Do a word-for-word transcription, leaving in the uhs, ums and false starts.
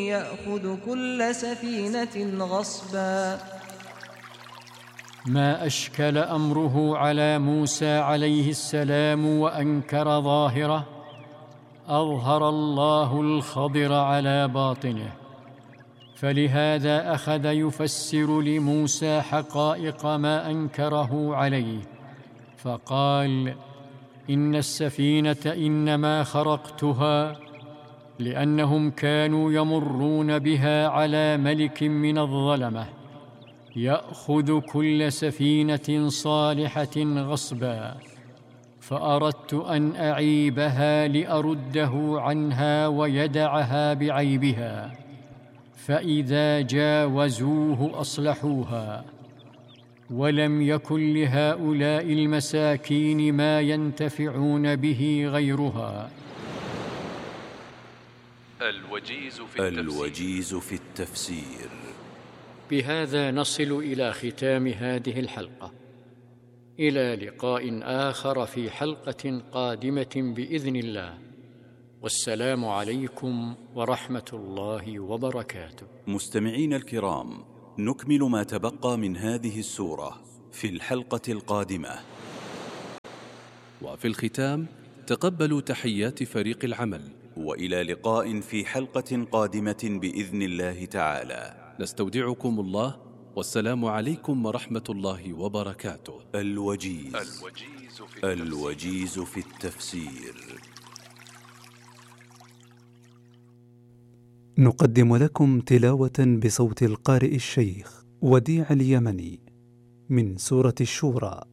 يأخذ كل سفينة غصبا. ما أشكل أمره على موسى عليه السلام وأنكر ظاهره، أظهر الله الخضر على باطنه، فلهذا أخذ يفسر لموسى حقائق ما أنكره عليه، فقال: إن السفينة إنما خرقتها لأنهم كانوا يمرون بها على ملك من الظلمة يأخذ كل سفينة صالحة غصبا، فأردت أن أعيبها لأرده عنها ويدعها بعيبها، فإذا جاوزوه أصلحوها، ولم يكن لهؤلاء المساكين ما ينتفعون به غيرها. الوجيز في التفسير, الوجيز في التفسير. بهذا نصل إلى ختام هذه الحلقة، إلى لقاء آخر في حلقة قادمة بإذن الله، والسلام عليكم ورحمة الله وبركاته. مستمعين الكرام، نكمل ما تبقى من هذه السورة في الحلقة القادمة. وفي الختام تقبلوا تحيات فريق العمل، وإلى لقاء في حلقة قادمة بإذن الله تعالى. نستودعكم الله، والسلام عليكم ورحمة الله وبركاته. الوجيز, الوجيز, في, التفسير. الوجيز في التفسير. نقدم لكم تلاوة بصوت القارئ الشيخ وديع اليمني من سورة الشورى.